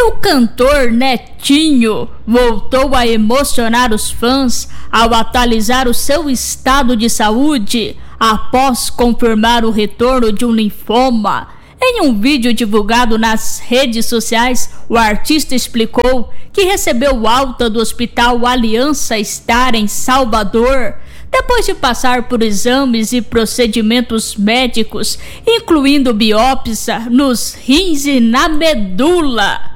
E o cantor Netinho voltou a emocionar os fãs ao atualizar o seu estado de saúde após confirmar o retorno de um linfoma. Em um vídeo divulgado nas redes sociais, o artista explicou que recebeu alta do Hospital Aliança Star em Salvador, depois de passar por exames e procedimentos médicos, incluindo biópsia nos rins e na medula.